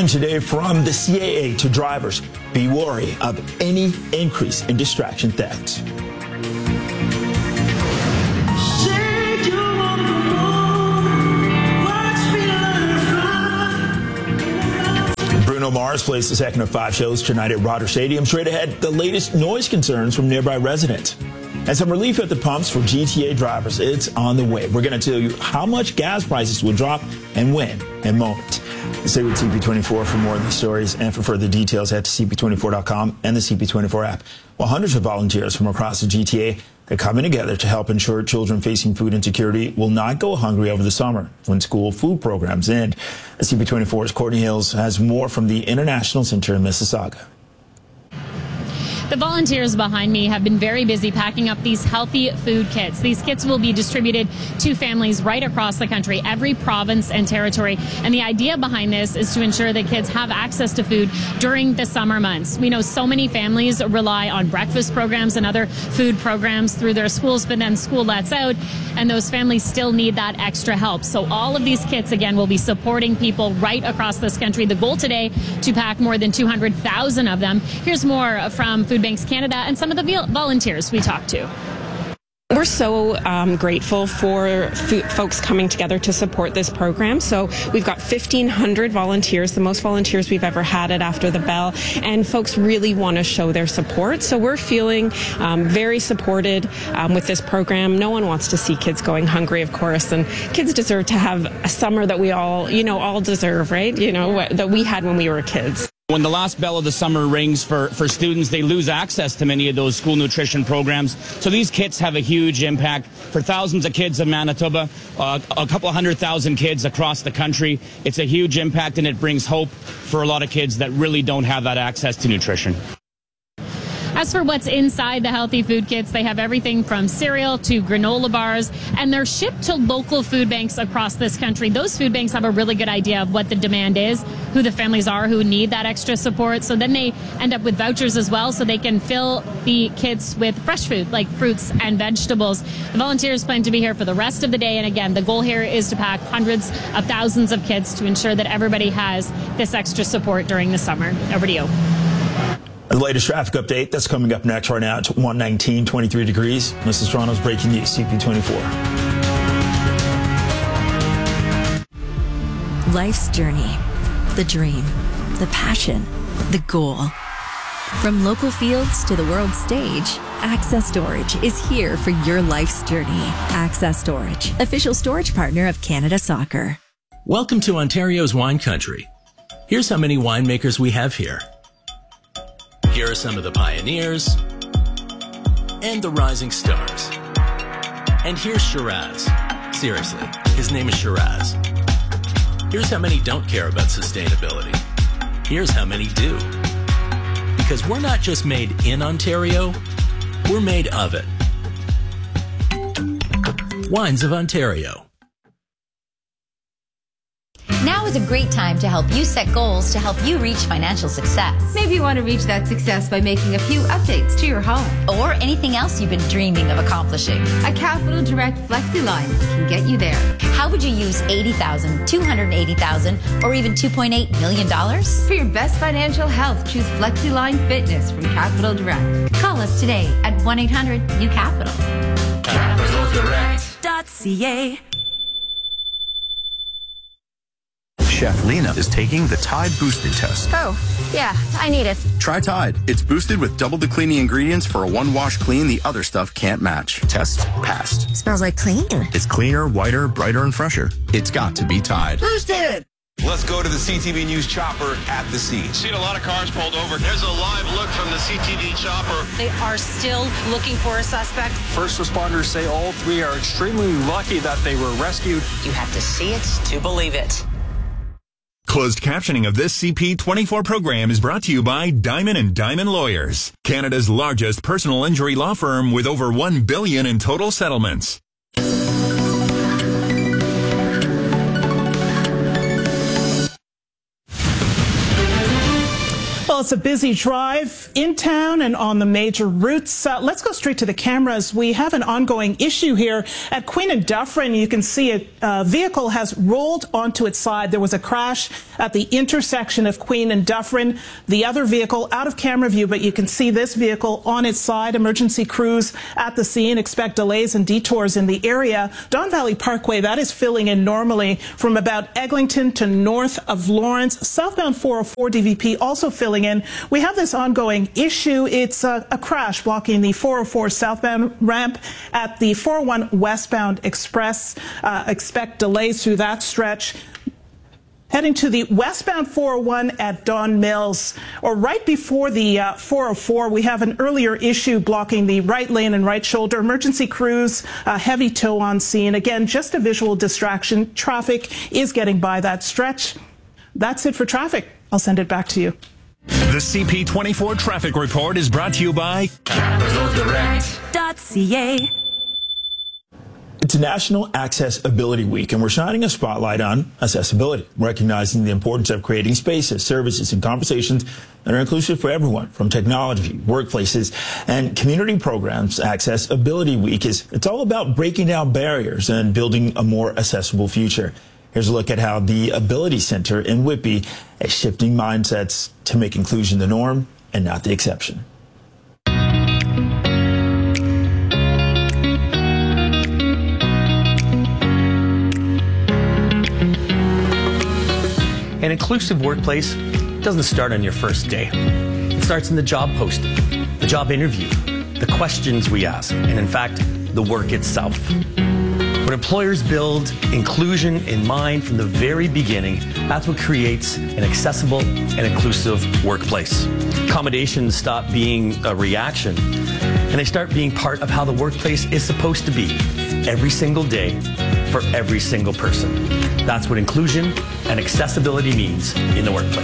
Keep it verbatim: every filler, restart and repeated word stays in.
Warning today from the C A A to drivers. Be wary of any increase in distraction thefts. Bruno Mars plays the second of five shows tonight at Rogers Stadium. Straight ahead, the latest noise concerns from nearby residents. And some relief at the pumps for G T A drivers. It's on the way. We're going to tell you how much gas prices will drop and when in a moment. Stay with C P twenty-four for more of these stories, and for further details, head to C P twenty-four dot com and the C P twenty-four app. Well, hundreds of volunteers from across the G T A are coming together to help ensure children facing food insecurity will not go hungry over the summer when school food programs end. C P twenty-four's Courtney Hills has more from the International Center in Mississauga. The volunteers behind me have been very busy packing up these healthy food kits. These kits will be distributed to families right across the country, every province and territory. And the idea behind this is to ensure that kids have access to food during the summer months. We know so many families rely on breakfast programs and other food programs through their schools, but then school lets out, and those families still need that extra help. So all of these kits, again, will be supporting people right across this country. The goal today, to pack more than two hundred thousand of them. Here's more from Food Banks Canada and some of the volunteers we talked to. We're so um, grateful for f- folks coming together to support this program. So we've got fifteen hundred volunteers, the most volunteers we've ever had at After the Bell, and folks really want to show their support. So we're feeling um, very supported um, with this program. No one wants to see kids going hungry, of course, and kids deserve to have a summer that we all, you know, all deserve, right? You know, what, that we had when we were kids. When the last bell of the summer rings for, for students, they lose access to many of those school nutrition programs. So these kits have a huge impact for thousands of kids in Manitoba, uh, a couple hundred thousand kids across the country. It's a huge impact, and it brings hope for a lot of kids that really don't have that access to nutrition. As for what's inside the healthy food kits, they have everything from cereal to granola bars, and they're shipped to local food banks across this country. Those food banks have a really good idea of what the demand is, who the families are who need that extra support. So then they end up with vouchers as well, so they can fill the kits with fresh food like fruits and vegetables. The volunteers plan to be here for the rest of the day, and again, the goal here is to pack hundreds of thousands of kits to ensure that everybody has this extra support during the summer. Over to you. The latest traffic update, that's coming up next right now at one nineteen, twenty-three degrees. This is Toronto's Breaking News, C P twenty-four. Life's journey, the dream, the passion, the goal. From local fields to the world stage, Access Storage is here for your life's journey. Access Storage, official storage partner of Canada Soccer. Welcome to Ontario's wine country. Here's how many winemakers we have here. Here are some of the pioneers and the rising stars. And here's Shiraz. Seriously, his name is Shiraz. Here's how many don't care about sustainability. Here's how many do. Because we're not just made in Ontario, we're made of it. Wines of Ontario. Now is a great time to help you set goals to help you reach financial success. Maybe you want to reach that success by making a few updates to your home. Or anything else you've been dreaming of accomplishing. A Capital Direct FlexiLine can get you there. How would you use eighty thousand dollars, two hundred eighty thousand dollars, or even two point eight million dollars? For your best financial health, choose FlexiLine Fitness from Capital Direct. Call us today at one eight hundred new capital. capital direct dot c a. Chef Lena is taking the Tide Boosted test. Oh, yeah, I need it. Try Tide. It's boosted with double the cleaning ingredients for a one-wash clean the other stuff can't match. Test passed. Smells like clean. It's cleaner, whiter, brighter, and fresher. It's got to be Tide. Boosted! Let's go to the C T V News chopper at the scene. Seen a lot of cars pulled over. There's a live look from the C T V chopper. They are still looking for a suspect. First responders say all three are extremely lucky that they were rescued. You have to see it to believe it. Closed captioning of this C P twenty-four program is brought to you by Diamond and Diamond Lawyers, Canada's largest personal injury law firm with over one billion in total settlements. Well, it's a busy drive in town and on the major routes. Uh, let's go straight to the cameras. We have an ongoing issue here at Queen and Dufferin. You can see a uh, vehicle has rolled onto its side. There was a crash at the intersection of Queen and Dufferin. The other vehicle out of camera view, but you can see this vehicle on its side. Emergency crews at the scene expect delays and detours in the area. Don Valley Parkway, that is filling in normally from about Eglinton to north of Lawrence. Southbound four oh four D V P also filling in. We have this ongoing issue. It's a, a crash blocking the four oh four southbound ramp at the four oh one westbound express. Uh, expect delays through that stretch. Heading to the westbound four oh one at Don Mills, or right before the uh, four oh four, we have an earlier issue blocking the right lane and right shoulder. Emergency crews, uh, heavy tow on scene. Again, just a visual distraction. Traffic is getting by that stretch. That's it for traffic. I'll send it back to you. The C P twenty-four Traffic Report is brought to you by Capital Direct dot C A. It's National Accessibility Week, and we're shining a spotlight on accessibility, recognizing the importance of creating spaces, services, and conversations that are inclusive for everyone, from technology, workplaces, and community programs. Accessibility Week is it's all about breaking down barriers and building a more accessible future. Here's a look at how the Ability Center in Whitby is shifting mindsets to make inclusion the norm and not the exception. An inclusive workplace doesn't start on your first day. It starts in the job posting, the job interview, the questions we ask, and in fact, the work itself. When employers build inclusion in mind from the very beginning, that's what creates an accessible and inclusive workplace. Accommodations stop being a reaction, and they start being part of how the workplace is supposed to be every single day for every single person. That's what inclusion and accessibility means in the workplace.